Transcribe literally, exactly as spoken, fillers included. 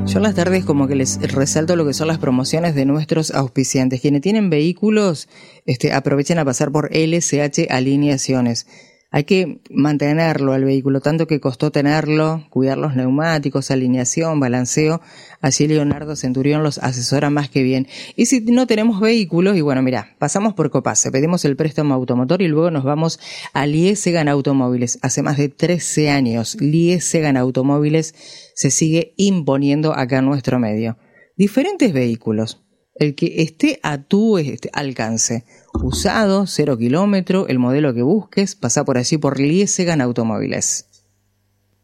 Yo en las tardes como que les resalto lo que son las promociones de nuestros auspiciantes. Quienes tienen vehículos, este, aprovechen a pasar por L C H Alineaciones. Hay que mantenerlo al vehículo, tanto que costó tenerlo, cuidar los neumáticos, alineación, balanceo. Allí Leonardo Centurión los asesora más que bien. Y si no tenemos vehículos, y bueno, mirá, pasamos por Copase, pedimos el préstamo automotor y luego nos vamos a Liesegan Automóviles. Hace más de trece años, Liesegan Automóviles se sigue imponiendo acá en nuestro medio. Diferentes vehículos, el que esté a tu este, alcance. Usado, cero kilómetro, el modelo que busques, pasa por allí por Liesegan Automóviles.